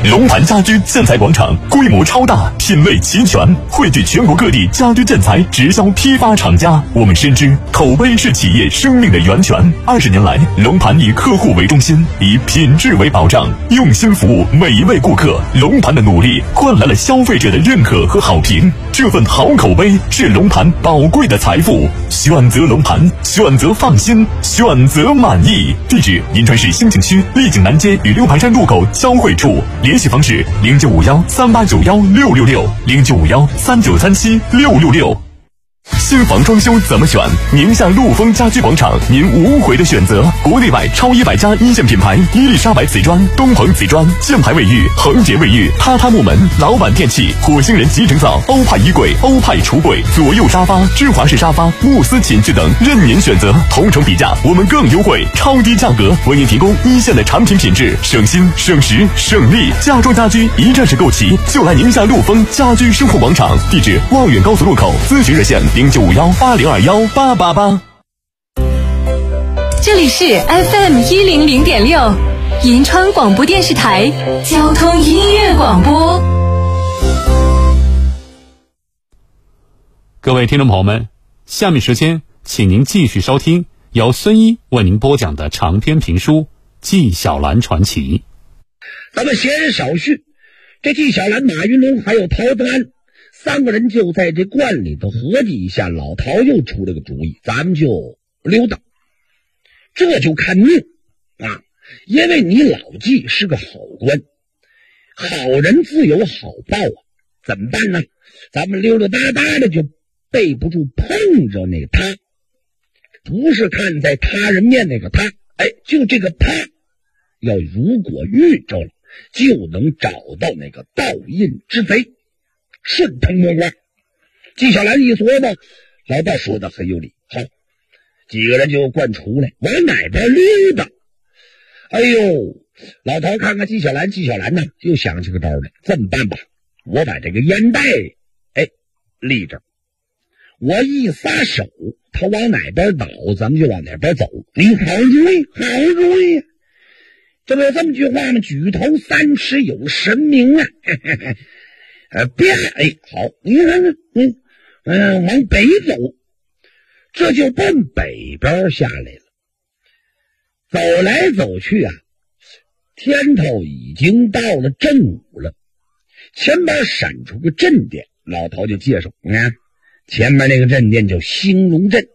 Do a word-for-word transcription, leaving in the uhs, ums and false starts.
龙盘家居建材广场规模超大，品类齐全，汇聚全国各地家居建材直销批发厂家。我们深知口碑是企业生命的源泉。二十年来，龙盘以客户为中心，以品质为保障，用心服务每一位顾客。龙盘的努力换来了消费者的认可和好评，这份好口碑是龙盘宝贵的财富。选择龙盘，选择放心，选择满意。地址：银川市兴庆区丽景南街与六盘山路口交汇处。联系方式：零九五幺三八九幺六六六零九五幺三九三七六六六。新房装修怎么选？宁夏陆丰家居广场，您无悔的选择。国内外超一百家一线品牌，伊丽莎白瓷砖、东鹏瓷砖、箭牌卫浴、恒洁卫浴、榻榻木门、老板电器、火星人集成灶、欧派衣柜、欧派橱柜、左右沙发、芝华士沙发、慕斯寝具等，任您选择。同城比价，我们更优惠，超低价格，为您提供一线的产品品质，省心省时省力。家装家居一站式购齐，就来宁夏陆丰家居生活广场。地址：望远高速路口。咨询热线：零九五幺八零二幺八八八。 这里是 F M 一零零点六，银川广播电视台交通音乐广播。 各位听众朋友们，下面时间，请您继续收听由孙一为您播讲的长篇评书《纪晓岚传奇》。 咱们闲言少叙，这纪晓岚、马云龙还有陶德安三个人就在这观里头合计一下，老陶又出了个主意，咱们就溜达，这就看命啊！因为你老纪是个好官，好人自有好报啊！怎么办呢？咱们溜溜达达的就背不住碰着那个他，不是看在他人面那个他，哎，就这个他，要如果遇着了，就能找到那个盗印之贼。顺藤摸瓜，纪晓岚一琢磨，老道说的很有理。好，几个人就灌出来，往哪边溜达？哎呦，老头看看纪晓岚，纪晓岚呢又想起个招来，这么办吧，我把这个烟袋哎立着，我一撒手，他往哪边倒，咱们就往哪边走。你好主意，好主意。这不有这么句话吗？举头三尺有神明啊！嘿嘿嘿呃，别，哎，好，你看看，嗯嗯，往北走，这就奔北边下来了。走来走去啊，天头已经到了正午了，前边闪出个镇店，老头就介绍，你看前面那个镇店叫兴隆镇，